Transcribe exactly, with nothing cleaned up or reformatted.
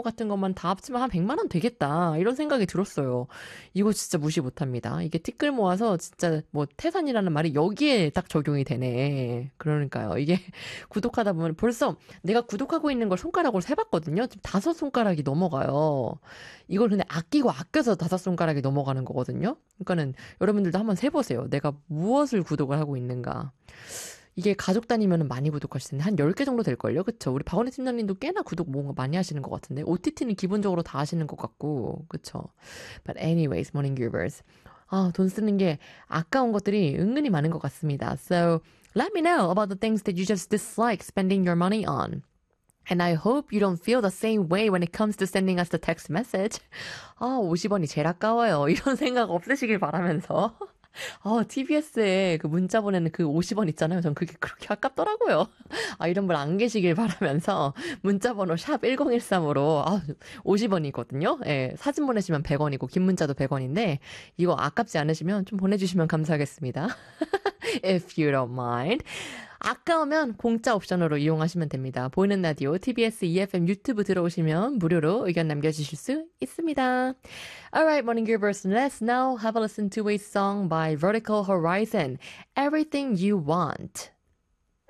음료 같은 것만 다 합치면 한 백만 원 되겠다. 이런 생각이 들었어요. 이거 진짜 무시 못합니다. 이게 티끌 모아서 진짜 뭐 태산이라는 말이 여기에 딱 적용이 되네. 그러니까요. 이게 구독하다 보면 벌써 내가 구독하고 있는 걸 손가락으로 세봤거든요. 지금 다섯 손가락이 넘어가요. 이걸 근데 아끼고 아껴서 다섯 손가락이 넘어가는 거거든요. 그러니까는 여러분들도 한번 세보세요. 내가 무엇을 구독을 하고 있는가. 이게 가족 단위면 많이 구독하실 텐데 한 열 개 정도 될걸요? 그쵸? 우리 박원희 팀장님도 꽤나 구독 뭔가 많이 하시는 것 같은데 오티티는 기본적으로 다 하시는 것 같고 그쵸? But anyways, morning givers. 아, 돈 쓰는 게 아까운 것들이 은근히 많은 것 같습니다. So, let me know about the things that you just dislike spending your money on. And I hope you don't feel the same way when it comes to sending us the text message. 아, 오십 원이 제일 아까워요. 이런 생각 없으시길 바라면서. 아, 티비에스에 그 문자 보내는 그 오십 원 있잖아요. 전 그게 그렇게 아깝더라고요. 아, 이런 분 안 계시길 바라면서 문자 번호 샵 일공일삼으로 아, 오십 원이거든요. 예, 사진 보내시면 백 원이고 긴 문자도 백 원인데 이거 아깝지 않으시면 좀 보내주시면 감사하겠습니다. If you don't mind. 아까우면 공짜 옵션으로 이용하시면 됩니다. 보이는 라디오, 티비에스 이에프엠 유튜브 들어오시면 무료로 의견 남겨주실 수 있습니다. Alright, morning givers, let's now have a listen to a song by Vertical Horizon, Everything You Want.